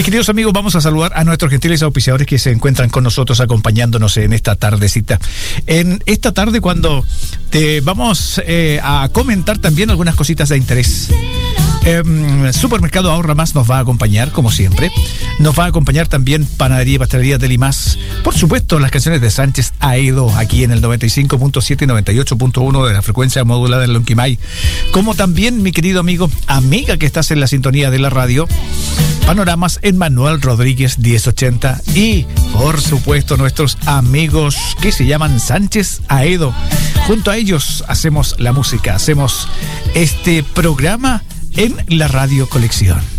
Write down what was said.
queridos amigos, vamos a saludar a nuestros gentiles auspiciadores que se encuentran con nosotros acompañándonos en esta tardecita. En esta tarde, cuando te vamos a comentar también algunas cositas de interés. Supermercado Ahorra Más nos va a acompañar, como siempre. Nos va a acompañar también Panadería y Pastelería de Limas. Por supuesto, las canciones de Sánchez Aedo, aquí en el 95.7 y 98.1 de la frecuencia modulada en Lonquimay. Como también, mi querido amigo, amiga que estás en la sintonía de la radio, Panoramas en Manuel Rodríguez 1080. Y, por supuesto, nuestros amigos que se llaman Sánchez Aedo. Junto a ellos hacemos la música, hacemos este programa en la Radio Colección.